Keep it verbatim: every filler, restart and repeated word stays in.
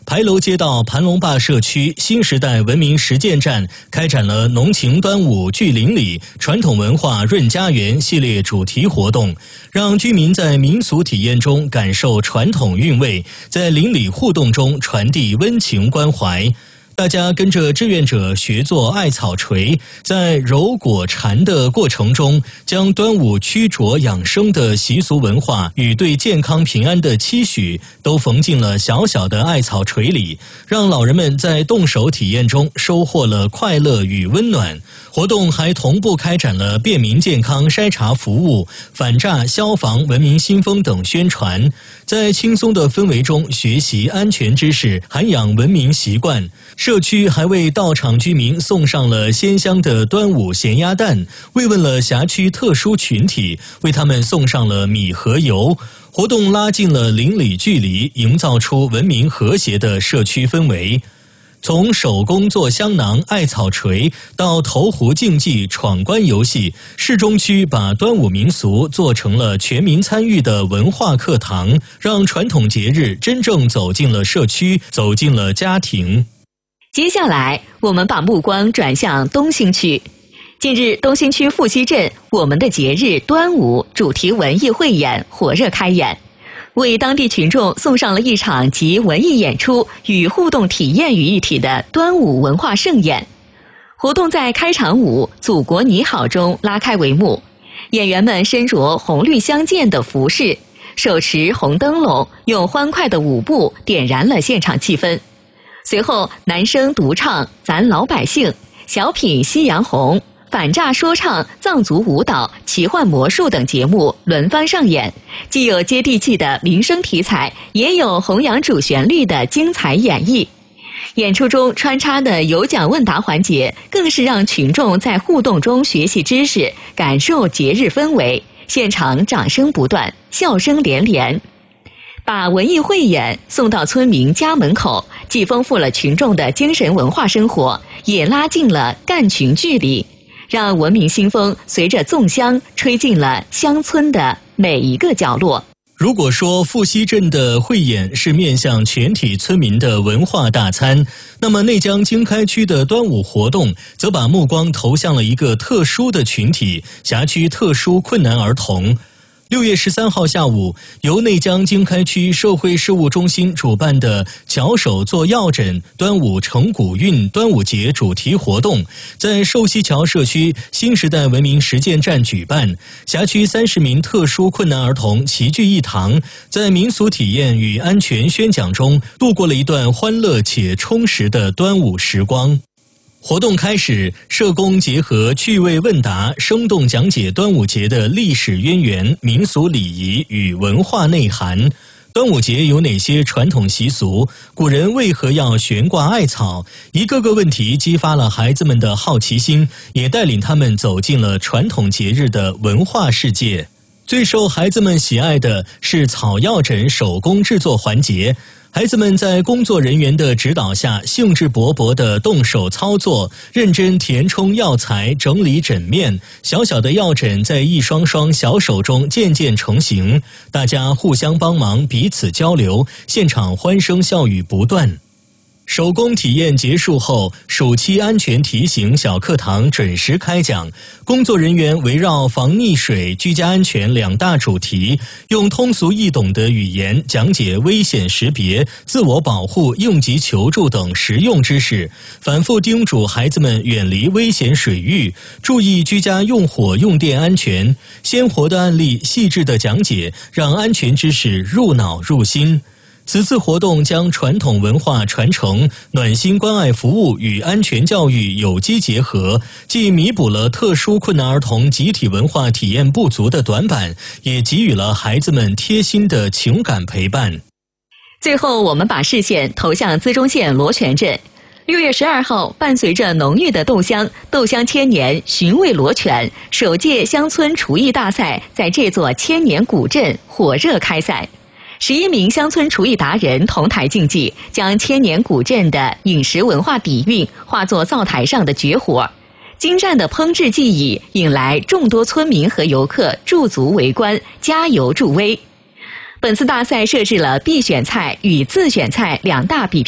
牌楼街道盘龙坝社区新时代文明实践站开展了浓情端午聚邻里、传统文化润家园系列主题活动，让居民在民俗体验中感受传统韵味，在邻里互动中传递温情关怀。大家跟着志愿者学做艾草锤，在揉果缠的过程中，将端午驱浊养生的习俗文化与对健康平安的期许都缝进了小小的艾草锤里，让老人们在动手体验中收获了快乐与温暖。活动还同步开展了便民健康筛查服务、反诈、消防、文明新风等宣传，在轻松的氛围中学习安全知识，涵养文明习惯。社区还为到场居民送上了鲜香的端午咸鸭蛋，慰问了辖区特殊群体，为他们送上了米和油。活动拉近了邻里距离，营造出文明和谐的社区氛围。从手工做香囊、艾草锤到投壶竞技、闯关游戏，市中区把端午民俗做成了全民参与的文化课堂，让传统节日真正走进了社区，走进了家庭。 接下来，我们把目光转向东兴区。近日，东兴区富溪镇“我们的节日端午”主题文艺汇演火热开演，为当地群众送上了一场集文艺演出与互动体验于一体的端午文化盛宴。活动在开场舞《祖国你好》中拉开帷幕，演员们身着红绿相间的服饰，手持红灯笼，用欢快的舞步点燃了现场气氛。随后，男声独唱《咱老百姓》，小品《夕阳红》，反诈说唱、藏族舞蹈、奇幻魔术等节目轮番上演，既有接地气的民生题材，也有弘扬主旋律的精彩演绎。演出中穿插的有奖问答环节，更是让群众在互动中学习知识，感受节日氛围，现场掌声不断，笑声连连。把文艺汇演送到村民家门口，既丰富了群众的精神文化生活，也拉近了干群距离，让文明新风随着粽香吹进了乡村的每一个角落。 如果说富溪镇的汇演是面向全体村民的文化大餐，那么内江经开区的端午活动则把目光投向了一个特殊的群体——辖区特殊困难儿童。六月十三号下午，由内江经开区社会事务中心主办的“脚手做药诊，端午成古韵”端午节主题活动，在寿溪桥社区新时代文明实践站举办。辖区三十名特殊困难儿童齐聚一堂，在民俗体验与安全宣讲中，度过了一段欢乐且充实的端午时光。活动开始，社工结合趣味问答，生动讲解端午节的历史渊源、民俗礼仪与文化内涵。端午节有哪些传统习俗？古人为何要悬挂艾草？一个个问题激发了孩子们的好奇心，也带领他们走进了传统节日的文化世界。最受孩子们喜爱的是草药诊手工制作环节。孩子们在工作人员的指导下，兴致勃勃地动手操作，认真填充药材，整理枕面。小小的药枕在一双双小手中渐渐成型，大家互相帮忙，彼此交流，现场欢声笑语不断。手工体验结束后，暑期安全提醒小课堂准时开讲，工作人员围绕防溺水、居家安全两大主题，用通俗易懂的语言讲解危险识别、自我保护、应急求助等实用知识，反复叮嘱孩子们远离危险水域，注意居家用火用电安全。鲜活的案例，细致的讲解，让安全知识入脑入心。此次活动将传统文化传承、暖心关爱服务与安全教育有机结合，既弥补了特殊困难儿童集体文化体验不足的短板，也给予了孩子们贴心的情感陪伴。 最后，我们把视线投向资中县罗泉镇。六月十二号，伴随着浓郁的豆香，豆香千年寻味罗泉首届乡村厨艺大赛在这座千年古镇火热开赛。十一名乡村厨艺达人同台竞技，将千年古镇的饮食文化底蕴化作灶台上的绝活。精湛的烹制技艺引来众多村民和游客驻足围观，加油助威。本次大赛设置了必选菜与自选菜两大比拼